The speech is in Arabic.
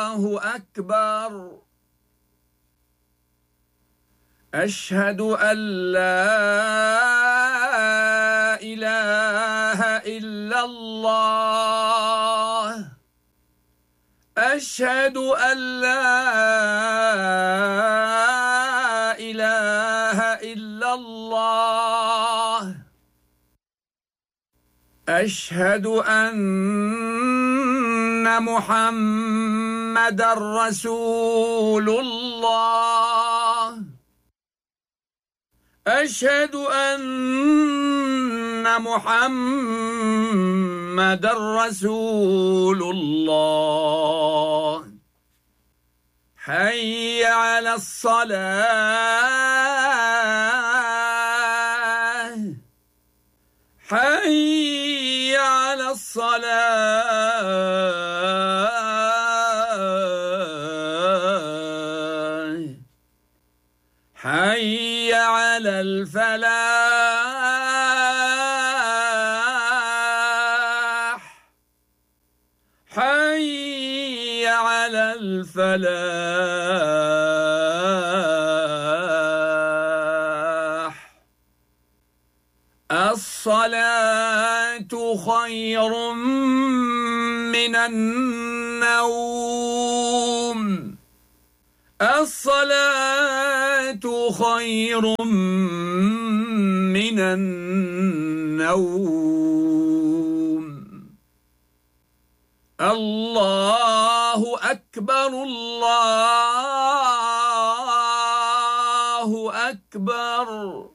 أكبر. أشهد أن لا إله إلا الله. أشهد أن لا إله إلا الله. أشهد أن محمدًا رسول الله. أشهد أن محمدًا رسول الله. حي على الصلاة. حي على الصلاة. حي على الفلاح. حي على الفلاح. الصلاة خير من النوم. الصلاة خير من النوم. الله أكبر. الله أكبر.